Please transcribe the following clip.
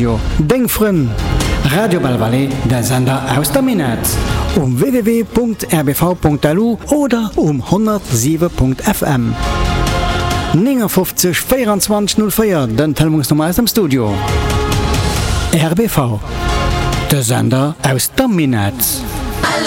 Radio. Denkfrön, Radio Balvalet, der Sender aus der Minetz. Um www.rbv.lu oder um 107.fm. 59 24 04, den Telefonnummer aus dem Studio. RBV, der Sender aus der Minetz.